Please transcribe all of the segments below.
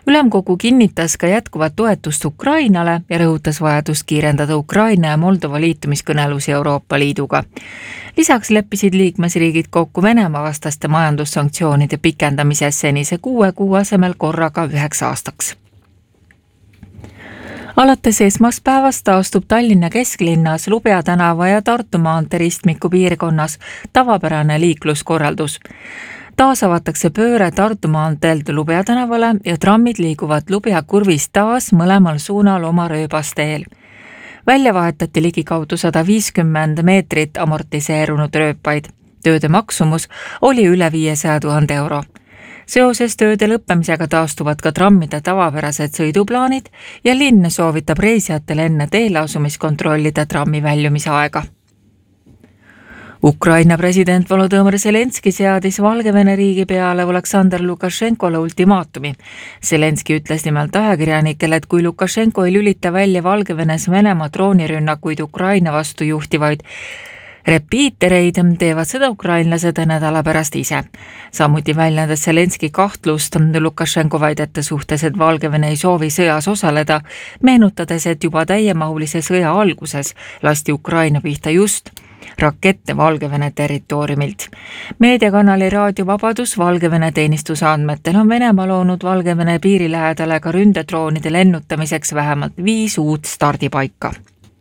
Ülemkogu kinnitas ka jätkuvat toetust Ukrainale ja rõhutas vajadust kiirendada Ukraina ja Moldova liitumiskõnelusi Euroopa Liiduga. Lisaks leppisid liikmesriigid kokku Venemaa vastaste majandussanktsioonide pikendamises senise 6 kuu asemel korraga 9 aastaks. Alates esmaspäevast taastub Tallinna kesklinnas Lubja tänava ja Tartu maantee ristmiku piirkonnas tavapärane liikluskorraldus. Taas avatakse pööre Tartu maanteelt Lubja tänavale ja trammid liiguvad Lubja kurvist taas mõlemal suunal oma rööbasteel. Välja vahetati ligikaudu 150 meetrit amortiseerunud rööpaid. Tööde maksumus oli üle 500 000 euro. Seoses tööde lõppemisega taastuvad ka trammide tavapärased sõiduplaanid ja linn soovitab reisijatel enne teele asumist kontrollida trammi väljumise aega. Ukraina president Volodõmõr Zelenski seadis Valgevene riigipeale Aleksandr Lukašenkole ultimaatumi. Zelenski ütles nimelt ajakirjanikele, et kui Lukašenko ei lülita välja Valgevenes Venemaa droonirünnakuid Ukraina vastu juhtivaid repiitereid, teevad seda ukrainlased nädala pärast ise. Samuti väljendas Zelenski kahtlust Lukašenko väidete suhtes, et Valgevene ei soovi sõjas osaleda, meenutades, et juba täiemahulise sõja alguses lasti Ukraina pihta just rakette Valgevene territooriumilt. Meediakanali Raadio Vabadus Valgevene teenistuse andmetel on Venemaa loonud Valgevene piiri lähedale ka ründedroonide lennutamiseks vähemalt 5 uut stardipaika.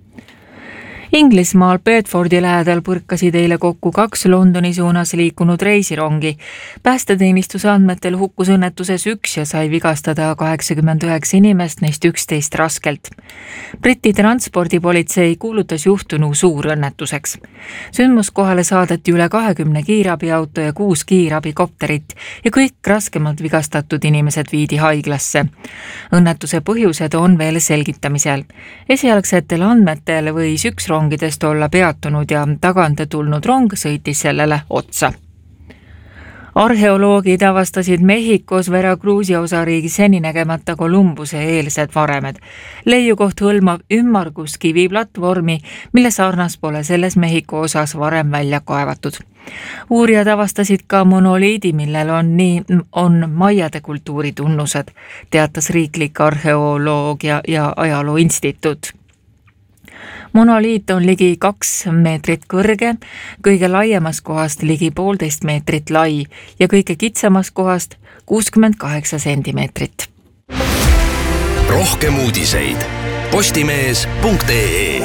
Inglismaal Bedfordi lähedal põrkasid eile kokku 2 Londoni suunas liikunud reisirongi. Päästeteenistuse andmetel hukkus õnnetuses 1 ja sai vigastada 89 inimest, neist 11 raskelt. Briti transpordipolitsei kuulutas juhtunu suurõnnetuseks. Sündmuskohale saadeti üle 20 kiirabiauto ja 6 kiirabikopterit ja kõik raskemalt vigastatud inimesed viidi haiglasse. Õnnetuse põhjused on veel selgitamisel. Esialgsetel andmetel võis 1 rongidest olla peatunud ja tagant tulnud rong sõitis sellele otsa. Arheoloogid avastasid Mehhikos Veracruzi osariigis seninägemata Kolumbuse eelsed varemed. Leiukoht hõlmab ümmargus kiviplatvormi, mille sarnas pole selles Mehhiko osas varem välja kaevatud. Uurijad avastasid ka monoliidi, millel on maiade kultuuri tunnused, teatas Riiklik arheoloogia ja ajaloo instituut. Monoliit on ligi 2 meetrit kõrge, kõige laiemast kohast ligi 1,5 meetrit lai ja kõige kitsamast kohast 68 sentimeetrit. Rohkem uudiseid postimees.ee.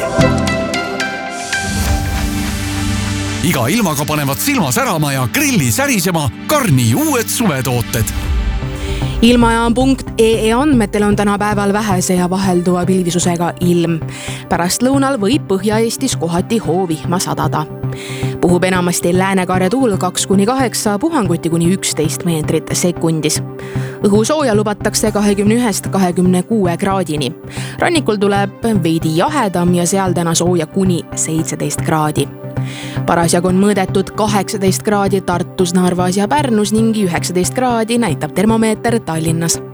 Iga ilmaga panevad silma särama ja grilli särisema Karni uued suvetooted. Ilmajaam.ee andmetel on tänapäeval vähese ja vahelduva pilvisusega ilm. Pärast lõunal võib Põhja-Eestis kohati hoovihma sadada. Puhub enamasti läänekarja tuul 2-8, puhanguti kuni 11 meetrit sekundis. Õhusooja lubatakse 21-26 kraadini. Rannikul tuleb veidi jahedam ja seal täna sooja kuni 17 kraadi. Parasjagu on mõõdetud 18 kraadi Tartus, Narvas ja Pärnus ning 19 kraadi näitab termomeeter Tallinnas.